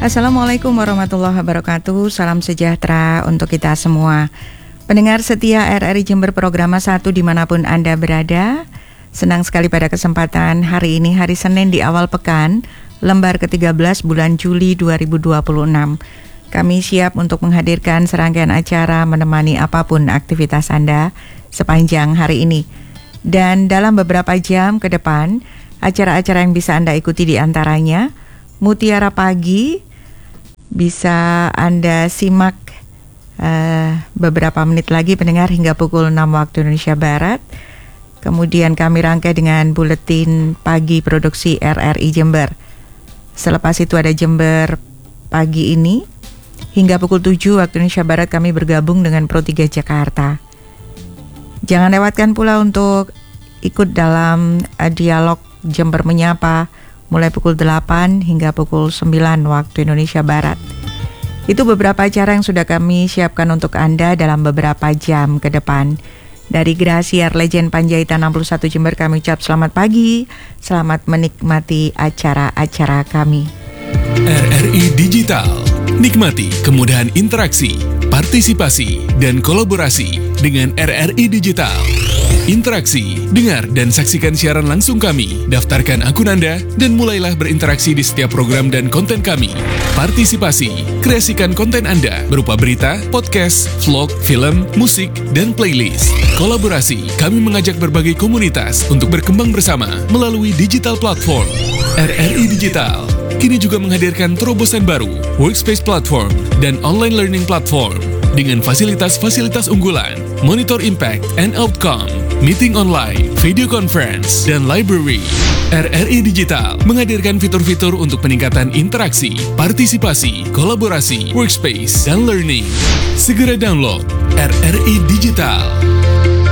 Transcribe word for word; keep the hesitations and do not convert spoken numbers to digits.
Assalamualaikum warahmatullahi wabarakatuh. Salam sejahtera untuk kita semua. Pendengar setia R R I Jember Programa satu dimanapun Anda berada. Senang sekali pada kesempatan hari ini, hari Senin di awal pekan, lembar ke tiga belas bulan Juli dua ribu dua puluh enam. Kami siap untuk menghadirkan serangkaian acara menemani apapun aktivitas Anda sepanjang hari ini. Dan dalam beberapa jam ke depan, acara-acara yang bisa Anda ikuti di antaranya Mutiara Pagi, bisa Anda simak uh, beberapa menit lagi pendengar hingga pukul enam waktu Indonesia Barat. Kemudian kami rangkai dengan buletin pagi produksi R R I Jember. Selepas itu ada Jember Pagi ini. Hingga pukul tujuh waktu Indonesia Barat kami bergabung dengan Pro tiga Jakarta. Jangan lewatkan pula untuk ikut dalam uh, dialog Jember Menyapa mulai pukul delapan hingga pukul sembilan waktu Indonesia Barat. Itu beberapa acara yang sudah kami siapkan untuk Anda dalam beberapa jam ke depan. Dari Grasiar Legend Panjaitan enam puluh satu Jember kami ucap selamat pagi, selamat menikmati acara-acara kami. R R I Digital, nikmati kemudahan interaksi, partisipasi, dan kolaborasi dengan R R I Digital. Interaksi, dengar dan saksikan siaran langsung kami, daftarkan akun Anda, dan mulailah berinteraksi di setiap program dan konten kami. Partisipasi, kreasikan konten Anda berupa berita, podcast, vlog, film, musik, dan playlist. Kolaborasi, kami mengajak berbagai komunitas untuk berkembang bersama melalui digital platform. R R I Digital kini juga menghadirkan terobosan baru, workspace platform, dan online learning platform dengan fasilitas-fasilitas unggulan, monitor impact and outcome, meeting online, video conference, dan library. R R I Digital menghadirkan fitur-fitur untuk peningkatan interaksi, partisipasi, kolaborasi, workspace, dan learning. Segera download R R I Digital.